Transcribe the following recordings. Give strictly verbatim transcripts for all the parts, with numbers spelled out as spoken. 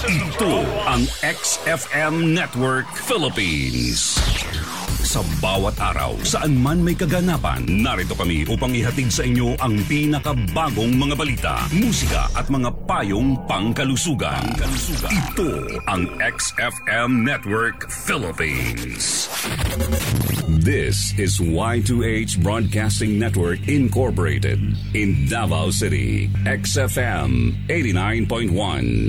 Ito ang X F M Network Philippines. Sa bawat araw, saan man may kaganapan, narito kami upang ihatid sa inyo ang pinakabagong mga balita, musika at mga payong pangkalusugan. Ito ang X F M Network Philippines. This is Y two H Broadcasting Network Incorporated in Davao City, X F M eighty-nine point one.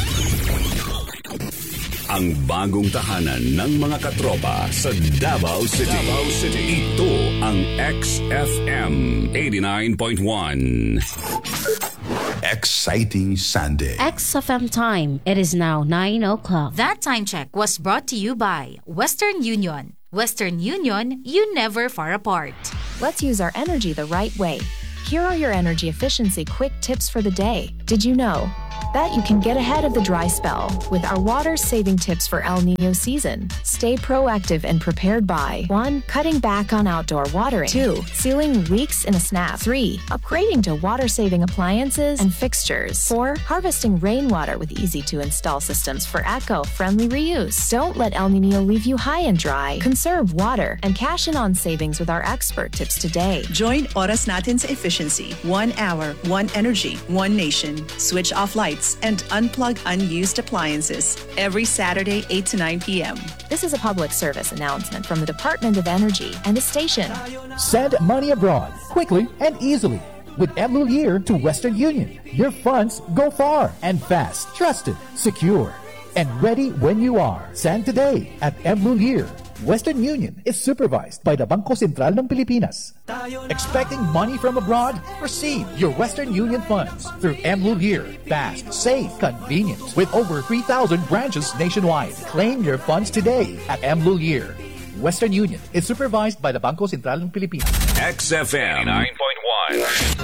Ang bagong tahanan ng mga katropa sa Davao City. Davao City. Ito ang X F M eighty-nine point one. Exciting Sunday. X F M time. It is now nine o'clock. That time check was brought to you by Western Union. Western Union, you never far apart. Let's use our energy the right way. Here are your energy efficiency quick tips for the day. Did you know that you can get ahead of the dry spell with our water-saving tips for El Niño season? Stay proactive and prepared by one. Cutting back on outdoor watering. two. Sealing leaks in a snap. three. Upgrading to water-saving appliances and fixtures. four. Harvesting rainwater with easy-to-install systems for eco-friendly reuse. Don't let El Niño leave you high and dry. Conserve water and cash in on savings with our expert tips today. Join Oras Natin sa Efficiency. One hour, one energy, one nation. Switch off lights and unplug unused appliances every Saturday, eight to nine p.m. This is a public service announcement from the Department of Energy and the station. Send money abroad quickly and easily with Emlulier to Western Union. Your funds go far and fast, trusted, secure, and ready when you are. Send today at Emlulier. Western Union is supervised by the Bangko Sentral ng Pilipinas. Expecting money from abroad? Receive your Western Union funds through Emlulier. Fast, safe, convenient. With over three thousand branches nationwide. Claim your funds today at Emlulier. Western Union is supervised by the Bangko Sentral ng Pilipinas. X F M eighty-nine point one.